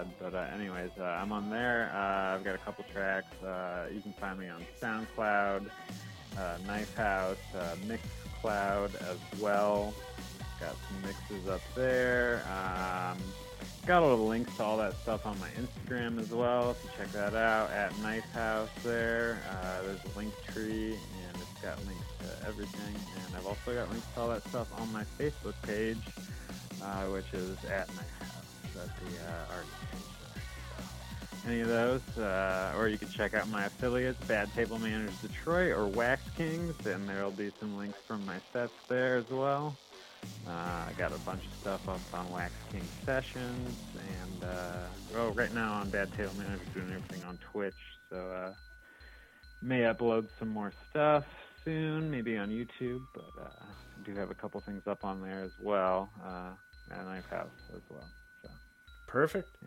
Anyways, I'm on there. I've got a couple tracks. You can find me on SoundCloud, Knife House, Mixcloud as well. Got some mixes up there. Got all the links to all that stuff on my Instagram as well, so check that out, at Knife House there. There's a link tree, and it's got links to everything. And I've also got links to all that stuff on my Facebook page, which is at Knife House. That's the artist page there. So any of those, or you can check out my affiliates, Bad Table Manners Detroit or Wax Kings, and there'll be some links from my sets there as well. I got a bunch of stuff up on Wax King Sessions, and right now on Bad Table Manners, doing everything on Twitch, so may upload some more stuff soon, maybe on YouTube, but I do have a couple things up on there as well, at Knife House as well. So perfect. Yeah.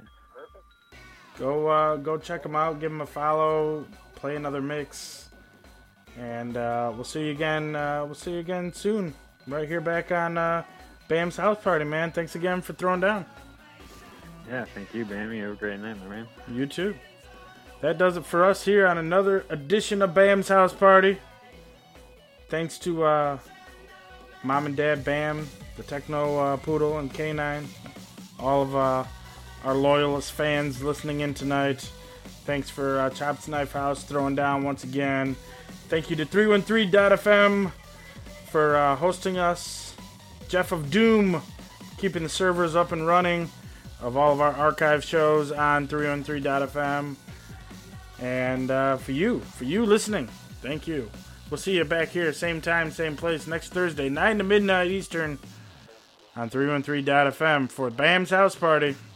Go check them out, give them a follow, play another mix, and we'll see you again. We'll see you again soon. Right here back on Bam's House Party, man. Thanks again for throwing down. Yeah, thank you, Bam. You have a great night, my man. You too. That does it for us here on another edition of Bam's House Party. Thanks to Mom and Dad Bam, the Techno Poodle, and K9. All of our loyalist fans listening in tonight. Thanks for Chops Knife House throwing down once again. Thank you to 313.fm. for hosting us. Jeff of Doom keeping the servers up and running of all of our archive shows on 313.fm. And for you listening, thank you. We'll see you back here, same time, same place, next Thursday, 9 to midnight Eastern on 313.fm for Bam's House Party.